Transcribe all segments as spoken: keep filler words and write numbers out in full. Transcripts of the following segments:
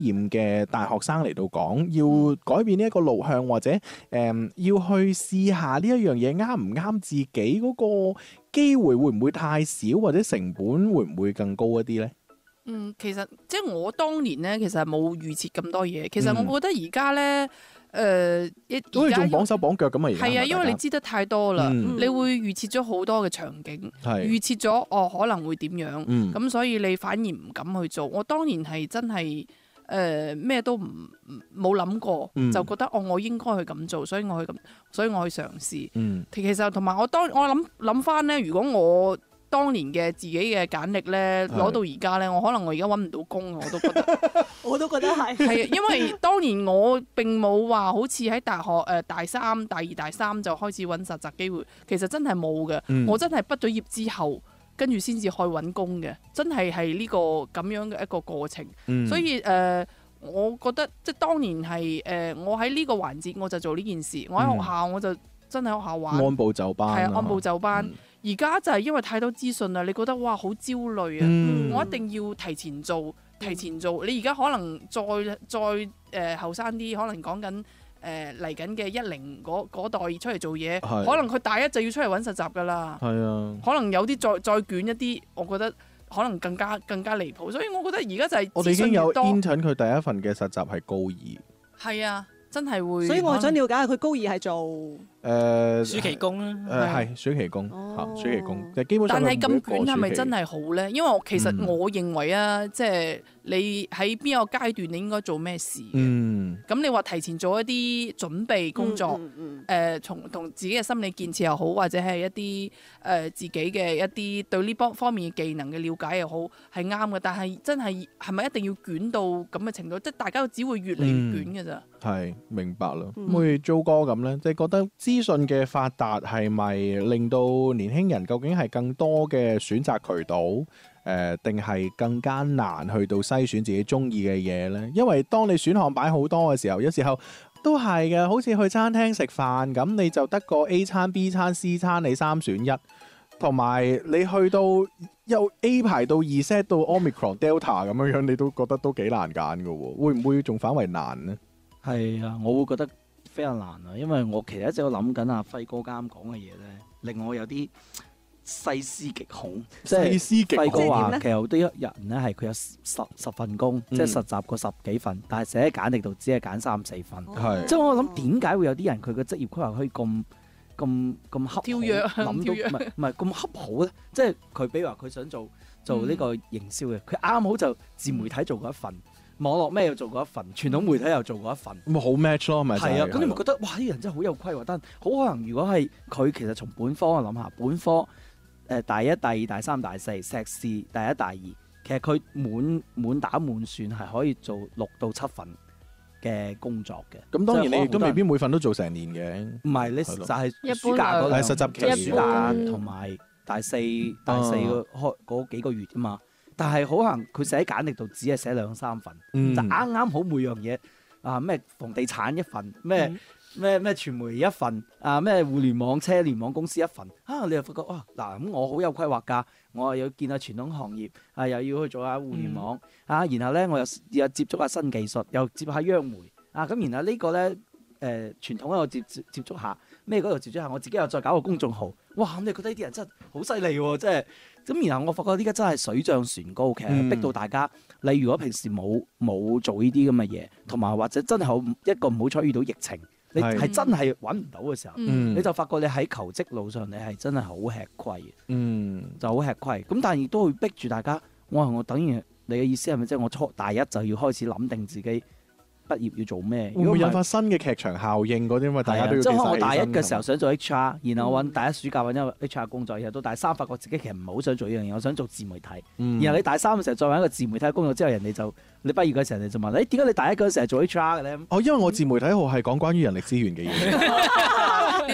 驗嘅大學生嚟到講，要改變呢一個路向，或者誒、呃、要去試下呢一樣嘢啱唔啱自己嗰個機會會唔會太少，或者成本會唔會更高一啲咧？ 嗯，其實即係我當年咧，其實冇預設咁多嘢。其實我覺得而家咧，誒一好似仲綁手綁腳咁啊！而家係啊，因為你知得太多啦， 嗯、 你會預設咗好多嘅場景，預設咗哦可能會點樣，咁、嗯、所以你反而唔敢去做。我當年係真係誒咩都唔冇諗過，嗯、就覺得哦我應該去咁做，所以我去咁，所以我去嘗試。嗯、其實同埋我當我諗諗翻咧，如果我當年嘅自己嘅簡歷咧，攞到而家咧，我可能我而家揾唔到工，我都覺得， 我都覺得係。 係啊，因為當年我並冇話好似喺大學誒、呃、大三、大二、大三就開始揾實習機會，其實真係冇嘅。嗯、我真係畢咗業之後，跟住先至去揾工嘅，真係係呢個咁樣嘅一個過程。嗯、所以誒、呃，我覺得即係當年係誒、呃，我喺呢個環節我就做呢件事，我喺學校我就真係學校玩， 按部就班， 係啊，按部就班。嗯而家就係因為太多資訊啦，你覺得哇好焦慮啊！嗯、我一定要提前做，提前做。你而家可能再再誒後生啲，可能講緊誒嚟緊嘅一零嗰代出嚟做嘢，是可能佢大一就要出嚟揾實習噶啦。係啊，可能有啲再再捲一啲，我覺得可能更加更加離譜。所以我覺得而家就係我哋已經有 intern 佢第一份嘅實習係高二。 係啊，真係會。 所以我想了解下佢高二係做。 誒暑期工啦， 誒係暑期工嚇，暑期工，但係基本上。 但係咁捲係咪真係好咧？因為我其實我認為啊，即係你喺邊一個階段你應該做咩事嘅。嗯。咁你話提前做一啲準備工作，誒從同自己嘅心理建設又好，或者係一啲誒自己嘅一啲對呢方方面嘅技能嘅了解又好，係啱嘅。但係真係係咪一定要捲到咁嘅程度？即係大家只會越嚟越捲嘅咋。係明白啦。咁好似 Jo 哥咁咧，即係覺得。資訊嘅發達係咪令到年輕人究竟係更多嘅選擇渠道？誒、呃，定係更加難去到篩選自己中意嘅嘢呢？因為當你選項擺好多嘅時候，有時候都係嘅，好似去餐廳食飯咁，你就得個 A 餐、B 餐、C 餐，你三選一，同埋你去到由 A 排到 Z 到 Omicron、Delta 咁樣樣，你都覺得都幾難揀嘅喎，會唔會仲反為難呢？ 係啊，我會覺得非常難啊，因為我其實一直都諗緊阿輝哥啱啱講嘅嘢咧，令我有啲細思極恐。即係輝哥話，其實好多人咧係佢有十十份工，嗯、即係實習過十幾份，但係寫喺簡歷度只係揀三四份。係、哦，即係我諗點解會有啲人佢嘅職業規劃可以咁咁咁恰好，諗到唔係唔係咁恰好咧？即係佢比如話佢想做做呢個營銷嘅，佢啱、嗯、好就自媒體做過一份。網絡咩又做過一份，傳統媒體又做過一份，咁咪好 match 咯，咪係啊！咁你咪覺得哇，啲人真係好有規劃，但好可能如果係佢其實從本科我諗下，本科誒、呃、大一、大二、大三、大四，碩士第一、大二，其實佢滿滿打滿算係可以做六到七份嘅工作嘅。咁當然你亦都未必每份都做成年嘅。唔係，你就係暑假嗰兩實習期暑假同埋大四大四個開嗰幾個月啊嘛。但係好可能佢寫喺簡歷度只係寫兩三份，嗯、就啱啱好每樣嘢啊咩房地產一份，咩咩咩傳媒一份，啊咩互聯網車聯網公司一份，啊你又發覺哇嗱咁我好有規劃㗎，我又要見下傳統行業，啊又要去做下互聯網，嗯、啊然後咧我又又接觸下新技術，又接下央媒，啊咁然後個呢個咧誒傳統咧我接接接觸下，咩嗰度接觸下，我自己又再搞個公眾號，哇咁你覺得呢啲人真係好犀利喎，即係。咁然後我發覺呢家真係水漲船高，其實逼到大家。你如果平時冇冇做呢啲咁嘅嘢，同埋或者真係好一個唔好彩遇到疫情，你係真係揾唔到嘅時候，嗯、你就發覺你喺求職路上你係真係好吃虧嘅，嗯、就好吃虧。咁但係亦都會逼住大家。我話我等於你嘅意思係咪即係我初大一就要開始諗定自己畢業要做咩？會唔會引發新嘅劇場效應嗰啲嘛？大家都要即係可能我大一嘅時候想做 H R， 然後我揾大一暑假揾一個 H R 工作，然後到大三發覺自己其實唔係好想做呢樣嘢，我想做自媒體。嗯、然後你大三嘅時候再揾一個自媒體工作之後，人哋就你畢業嘅時候人哋就問你點解你大一嗰陣時係做 H R 嘅咧？哦，因為我自媒體號係講關於人力資源嘅嘢。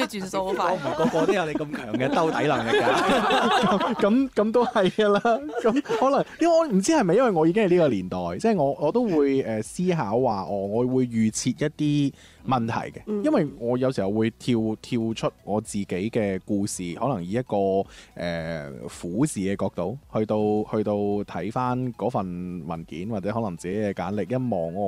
轉數好快。 唔係個個都有你咁強嘅兜底能力㗎。 咁咁都係㗎啦。咁可能因為我唔知係咪因為我已經係呢個年代，即係我我都會誒思考話，哦，我會預設一啲問題嘅， 嗯、 因為我有時候會跳跳出我自己嘅故事，可能以一個誒俯視嘅角度去到去到睇翻嗰份文件，或者可能自己嘅簡歷一望我。